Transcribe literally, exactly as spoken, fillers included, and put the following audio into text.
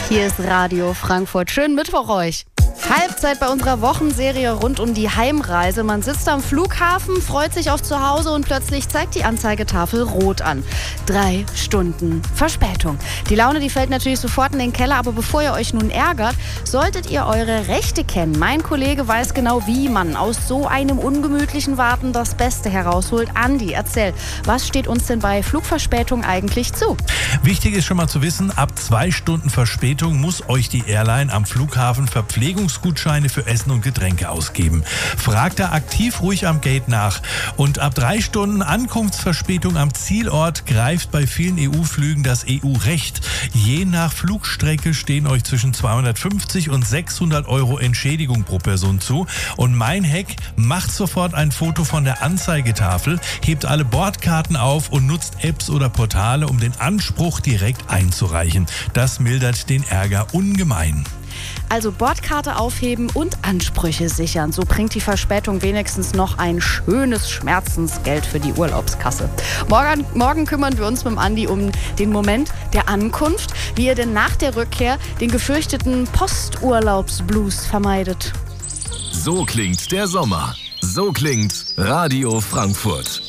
Hier ist Radio Frankfurt. Schönen Mittwoch euch. Halbzeit bei unserer Wochenserie rund um die Heimreise. Man sitzt am Flughafen, freut sich auf zu Hause und plötzlich zeigt die Anzeigetafel rot an. Drei Stunden Verspätung. Die Laune, die fällt natürlich sofort in den Keller, aber bevor ihr euch nun ärgert, solltet ihr eure Rechte kennen. Mein Kollege weiß genau, wie man aus so einem ungemütlichen Warten das Beste herausholt. Andi, erzähl, was steht uns denn bei Flugverspätung eigentlich zu? Wichtig ist schon mal zu wissen, ab zwei Stunden Verspätung muss euch die Airline am Flughafen Verpflegungsgutscheine für Essen und Getränke ausgeben. Fragt da aktiv ruhig am Gate nach. Und ab drei Stunden Ankunftsverspätung am Zielort greift bei vielen E U-Flügen das E U-Recht. Je nach Flugstrecke stehen euch zwischen zweihundertfünfzig und sechshundert Euro Entschädigung pro Person zu. Und mein Hack, macht sofort ein Foto von der Anzeigetafel, hebt alle Bordkarten auf und nutzt Apps oder Portale, um den Anspruch direkt einzureichen. Das mildert den Ärger ungemein. Also Bordkarte aufheben und Ansprüche sichern. So bringt die Verspätung wenigstens noch ein schönes Schmerzensgeld für die Urlaubskasse. Morgen, morgen kümmern wir uns mit dem Andi um den Moment der Ankunft, wie ihr denn nach der Rückkehr den gefürchteten Posturlaubsblues vermeidet. So klingt der Sommer. So klingt Radio Frankfurt.